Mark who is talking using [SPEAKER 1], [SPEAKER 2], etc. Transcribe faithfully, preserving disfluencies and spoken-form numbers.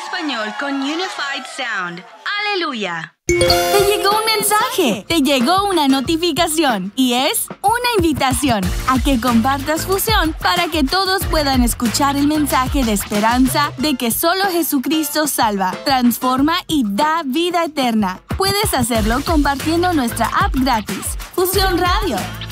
[SPEAKER 1] español con Unified Sound. ¡Aleluya!
[SPEAKER 2] Te llegó un mensaje, te llegó una notificación y es una invitación a que compartas Fusión para que todos puedan escuchar el mensaje de esperanza de que solo Jesucristo salva, transforma y da vida eterna. Puedes hacerlo compartiendo nuestra app gratis, Fusión Radio.